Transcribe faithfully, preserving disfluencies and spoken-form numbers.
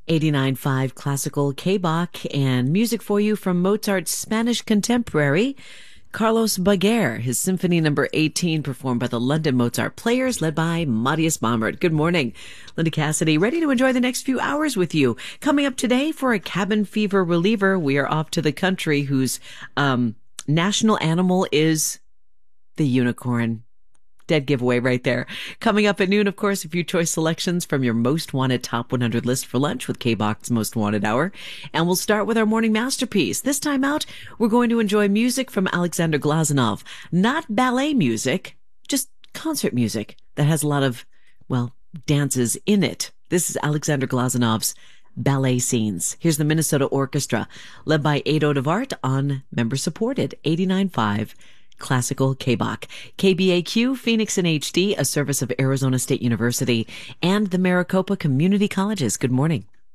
eighty-nine point five Classical K-Bach, and music for you from Mozart's Spanish contemporary, Carlos Baguer, his Symphony Number eighteen, performed by the London Mozart Players, led by Matthias Baumert. Good morning. Linda Cassidy, ready to enjoy the next few hours with you. Coming up today for a cabin fever reliever, we are off to the country whose um, national animal is the unicorn. Dead giveaway right there. Coming up at noon, of course, a few choice selections from your most wanted top one hundred list for lunch with K-Bach's Most Wanted Hour. And we'll start with our morning masterpiece. This time out, we're going to enjoy music from Alexander Glazunov. Not ballet music, just concert music that has a lot of, well, dances in it. This is Alexander Glazunov's Ballet Scenes. Here's the Minnesota Orchestra, led by Ado DeVart on member-supported eighty-nine point five Classical K-Bach. K B A Q, Phoenix in H D, a service of Arizona State University and the Maricopa Community Colleges. Good morning.